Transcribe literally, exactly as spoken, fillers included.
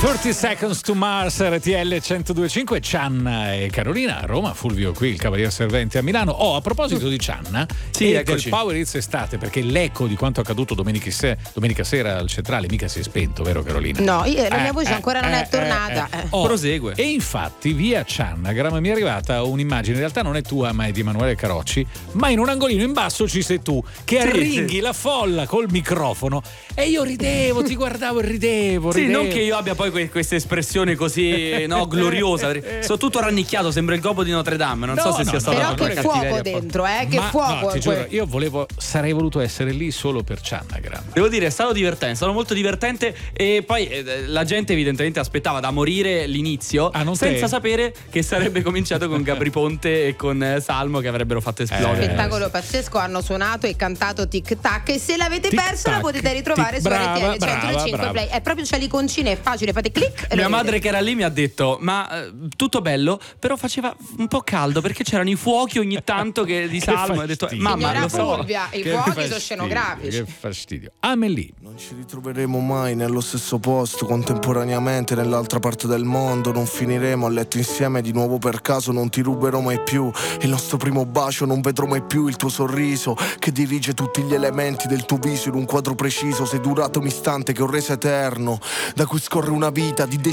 thirty Seconds to Mars, R T L centodue e cinque. Cianna e Carolina a Roma, Fulvio qui, il Cavaliere Servente a Milano. Oh, a proposito di Cianna sì, e eccoci. del Power Hits estate, perché l'eco di quanto accaduto domenica, se- domenica sera al Centrale mica si è spento, vero Carolina? No, io, la mia Eh, voce eh, ancora non eh, è tornata. eh, eh. Eh. Oh, Prosegue. E infatti via Ciannagram mi è arrivata un'immagine, in realtà non è tua ma è di Emanuele Carocci, ma in un angolino in basso ci sei tu che Sì, arringhi sì. la folla col microfono e io ridevo, ti guardavo e ridevo, Sì, ridevo. non che io abbia poi que- questa espressione così no, gloriosa. Sono tutto rannicchiato, sembra il gobbo di Notre Dame. Non No, so se no, sia no, stato Però no, che non è fuoco cattiveria. dentro, eh? Che Ma fuoco. no, ti è giuro, quel- io volevo, sarei voluto essere lì solo per Ciannagram. Devo dire, è stato divertente, è stato molto divertente. E poi eh, la gente evidentemente aspettava da morire l'inizio, Ah, non senza te? sapere che sarebbe cominciato con Gabri Ponte e con eh, Salmo che avrebbero fatto esplodere. Spettacolo pazzesco, hanno suonato e cantato Tic Tac e se l'avete Tic persa la Tac, potete ritrovare tic- su brava, R T L brava, centodue e cinque brava. Play. È proprio c'è l'iconcina, è facile, fate click e Mia lo madre vedete. che era lì mi ha detto: ma eh, tutto bello, però faceva un po' caldo perché c'erano i fuochi ogni tanto che di Che Salmo. E ho detto: fastidio. mamma, Signora lo so. Fulvia, i Che fuochi sono fastidio, scenografici. Che fastidio. Amelie. Non ci ritroveremo mai nello stesso posto, contemporaneamente nell'altra parte del mondo. Non finiremo a letto insieme di nuovo per caso. Non ti ruberò mai più il nostro primo bacio. Non vedrò mai più il tuo sorriso che dirige tutti gli elementi del tuo viso in un quadro preciso. Sei durato un istante che ho reso eterno, da cui scorre una vita di